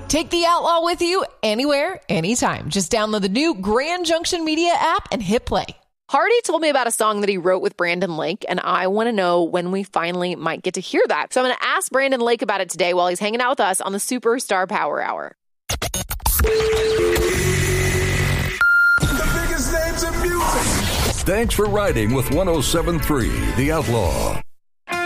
Take the Outlaw with you anywhere, anytime. Just download the new Grand Junction Media app and hit play. Hardy told me about a song that he wrote with Brandon Lake, and I want to know when we finally might get to hear that. So I'm going to ask Brandon Lake about it today while he's hanging out with us on the Superstar Power Hour. The biggest names in music. Thanks for riding with 107.3 The Outlaw.